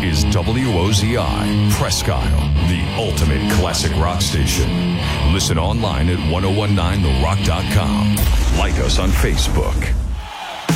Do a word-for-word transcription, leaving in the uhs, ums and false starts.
is W O Z I, Presque Isle, the ultimate classic rock station. Listen online at ten nineteen the rock dot com. Like us on Facebook.